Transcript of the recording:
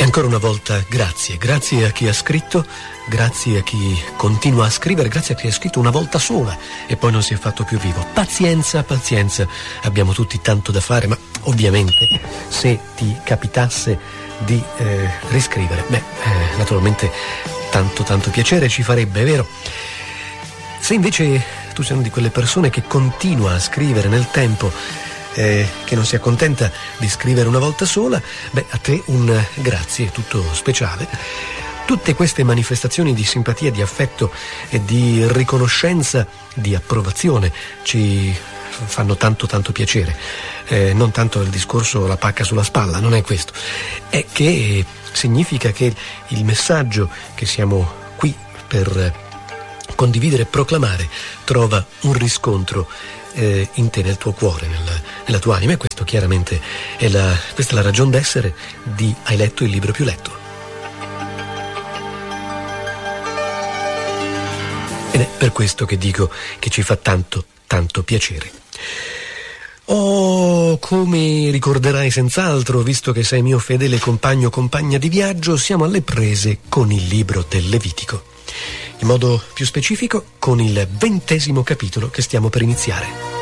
Ancora una volta grazie a chi ha scritto, grazie a chi continua a scrivere, grazie a chi ha scritto una volta sola e poi non si è fatto più vivo. Pazienza, abbiamo tutti tanto da fare, ma ovviamente se ti capitasse di riscrivere, naturalmente tanto piacere ci farebbe, è vero? Se invece tu sei una di quelle persone che continua a scrivere nel tempo, che non si accontenta di scrivere una volta sola, a te un grazie tutto speciale. Tutte queste manifestazioni di simpatia, di affetto e di riconoscenza, di approvazione ci fanno tanto piacere. Non tanto il discorso la pacca sulla spalla, non è questo, è che significa che il messaggio che siamo qui per condividere e proclamare trova un riscontro in te, nel tuo cuore, nella tua anima, e questo chiaramente questa è la ragion d'essere di Hai letto il libro più letto. Ed è per questo che dico che ci fa tanto piacere. Come ricorderai senz'altro, visto che sei mio fedele compagno o compagna di viaggio, siamo alle prese con il libro del Levitico. In modo più specifico con il 20° capitolo che stiamo per iniziare.